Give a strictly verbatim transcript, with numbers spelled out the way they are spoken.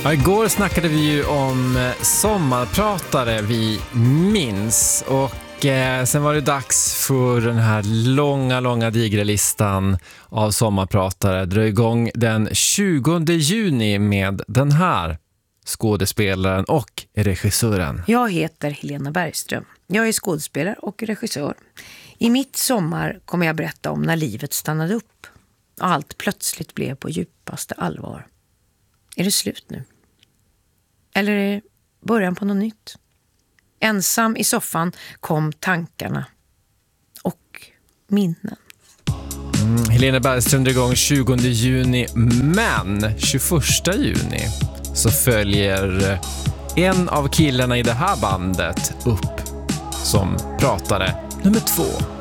Ja, igår snackade vi ju om sommarpratare vi minns och eh, sen var det dags för den här långa, långa digra listan av sommarpratare. Drar igång den tjugonde juni med den här skådespelaren och regissören. Jag heter Helena Bergström. Jag är skådespelare och regissör. I mitt sommar kommer jag berätta om när livet stannade upp och allt plötsligt blev på djupaste allvar. Är det slut nu? Eller är det början på något nytt? Ensam i soffan kom tankarna och minnen. Mm, Helena Bergström drar igång tjugonde juni, men tjugoförsta juni så följer en av killarna i det här bandet upp som pratare nummer två.